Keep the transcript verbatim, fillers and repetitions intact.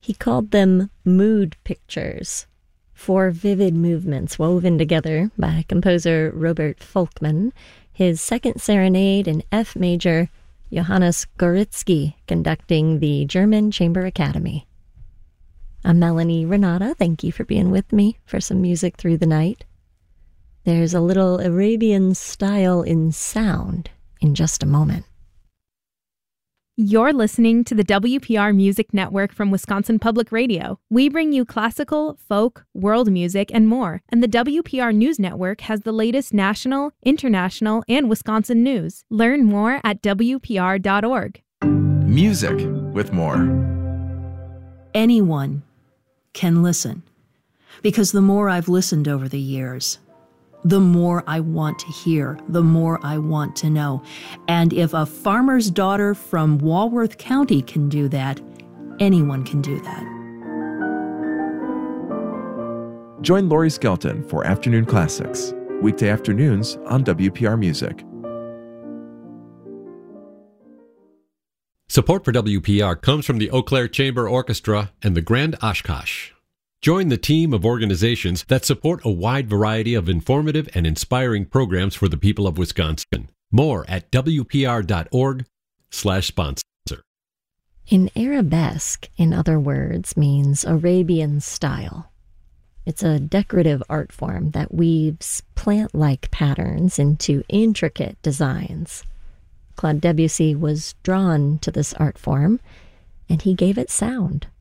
He called them mood pictures, four vivid movements woven together by composer Robert Folkman, his second serenade in F major, Johannes Goritzky conducting the German Chamber Academy. I'm Melanie Renata. Thank you for being with me for some music through the night. There's a little Arabian style in sound in just a moment. You're listening to the W P R Music Network from Wisconsin Public Radio. We bring you classical, folk, world music, and more. And the W P R News Network has the latest national, international, and Wisconsin news. Learn more at W P R dot org. Music with more. Anyone can listen, because the more I've listened over the years, the more I want to hear, the more I want to know. And if a farmer's daughter from Walworth County can do that, anyone can do that. Join Lori Skelton for Afternoon Classics, weekday afternoons on W P R Music. Support for W P R comes from the Eau Claire Chamber Orchestra and the Grand Oshkosh. Join the team of organizations that support a wide variety of informative and inspiring programs for the people of Wisconsin. More at W P R dot org slash sponsor. In arabesque, in other words, means Arabian style. It's a decorative art form that weaves plant-like patterns into intricate designs. Claude Debussy was drawn to this art form, and he gave it sound.